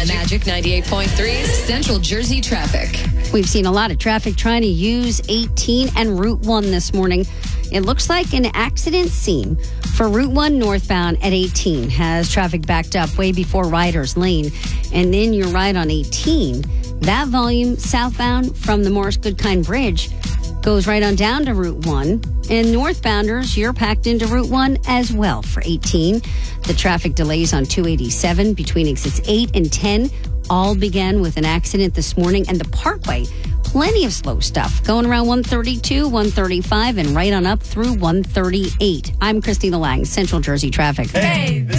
Magic 98.3 Central Jersey traffic. We've seen a lot of traffic trying to use 18 and Route 1 this morning. It looks like an accident scene for Route 1 northbound at 18 has traffic backed up way before Riders Lane. And then you're right on 18. That volume southbound from the Morris Goodkind Bridge goes right on down to Route 1. And northbounders, you're packed into Route 1 as well for 18. The traffic delays on 287 between exits 8 and 10 all began with an accident this morning. And the Parkway, plenty of slow stuff going around 132, 135, and right on up through 138. I'm Christina Lang, Central Jersey Traffic. Hey,